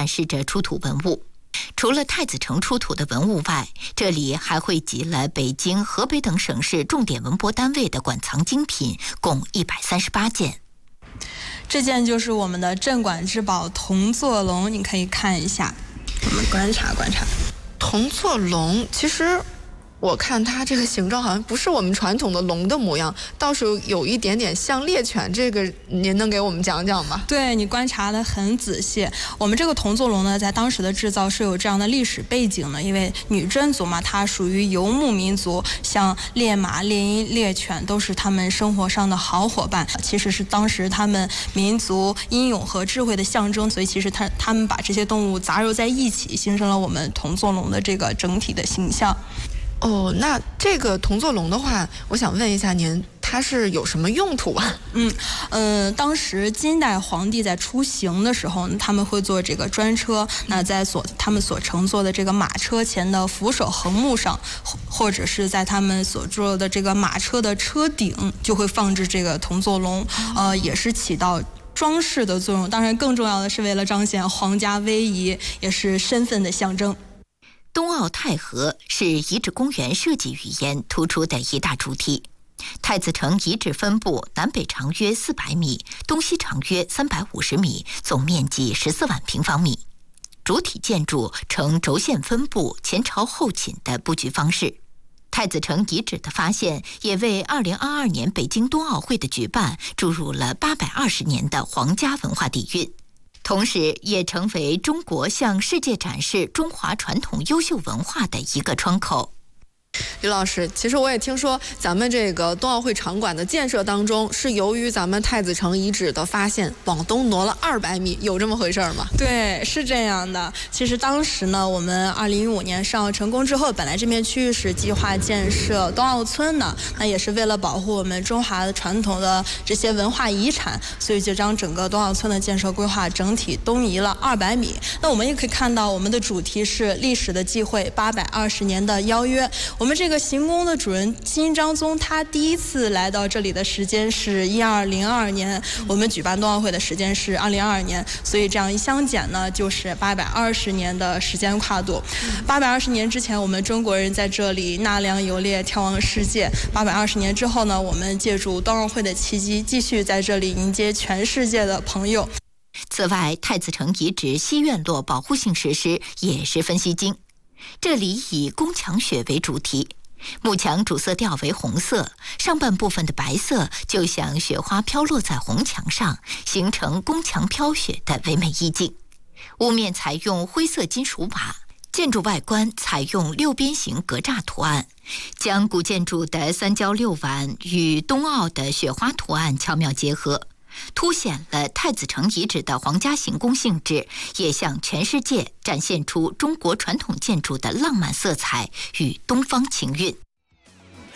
展示着出土文物。除了太子城出土的文物外，这里还汇集了北京、河北等省市重点文博单位的馆藏精品，共138件。 这件就是我们的镇馆之宝铜座龙，你可以看一下。我们观察观察。 铜座龙，其实我看它这个形状好像不是我们传统的龙的模样，倒是有一点点像猎犬，这个您能给我们讲讲吗？ 对，你观察得很仔细。我们这个铜座龙呢，在当时的制造是有这样的历史背景的，因为女真族嘛，它属于游牧民族，像猎马、猎鹰、猎犬都是他们生活上的好伙伴，其实是当时他们民族英勇和智慧的象征，所以其实他们把这些动物杂糅在一起，形成了我们铜座龙的这个整体的形象。 哦，那这个铜座龙的话，我想问一下您，它是有什么用途啊？ 当时金代皇帝在出行的时候，他们会坐这个专车，那在他们所乘坐的这个马车前的扶手横木上，或者是在他们所坐的这个马车的车顶，就会放置这个铜座龙，也是起到装饰的作用。当然，更重要的是为了彰显皇家威仪，也是身份的象征。 冬奥太和是遗址公园设计语言突出的一大主题。太子城遗址分布南北长约400米，东西长约350米，总面积14万平方米。主体建筑呈轴线分布、前朝后倾的布局方式。太子城遗址的发现也为2022年北京冬奥会的举办注入了820年的皇家文化底蕴。同时也成为中国向世界展示中华传统优秀文化的一个窗口。 李老师，其实我也听说咱们这个冬奥会场馆的建设当中，是由于咱们太子城遗址的发现往东挪了200米，有这么回事吗？ 对，是这样的。其实当时呢，我们2015年申奥成功之后，本来这片区域是计划建设冬奥村的，那也是为了保护我们中华的传统的这些文化遗产，所以就将整个冬奥村的建设规划整体东移了200米。那我们也可以看到，我们的主题是历史的忌讳，820年的邀约。我们这个行宫的主人金章宗，他第一次来到这里的时间是1202年，我们举办冬奥会的时间是2022年，所以这样一相减呢，就是820年的时间跨度。820年之前，我们中国人在这里纳凉游猎，眺望世界；820年之后呢，我们借助冬奥会的契机，继续在这里迎接全世界的朋友。 此外，太子城遗址西院落保护性设施也十分吸睛。这里以宫墙雪为主题，幕墙主色调为红色，上半部分的白色就像雪花飘落在红墙上，形成宫墙飘雪的唯美意境。屋面采用灰色金属瓦，建筑外观采用6边形格栅图案，将古建筑的3焦6碗与冬奥的雪花图案巧妙结合，凸显了太子城遗址的皇家行宫性质，也向全世界展现出中国传统建筑的浪漫色彩与东方情韵。